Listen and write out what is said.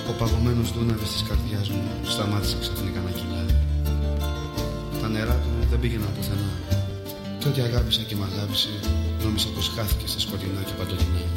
Ο παγωμένος δούναβης της καρδιάς μου σταμάτησε ξαφνικά να κυλά. Τα νερά του δεν πήγαιναν πουθενά. Και ό,τι αγάπησα και μ' αγάπησε, νόμισα πως χάθηκε στα σκοτεινά και παντοτινά.